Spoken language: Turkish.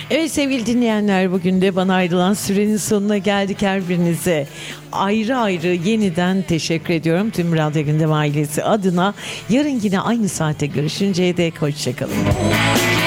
Evet sevgili dinleyenler, bugün de bana ayrılan sürenin sonuna geldik. Her birinize ayrı ayrı yeniden teşekkür ediyorum. Tüm Radyo Gündem ailesi adına. Yarın yine aynı saate görüşünceye dek hoşçakalın.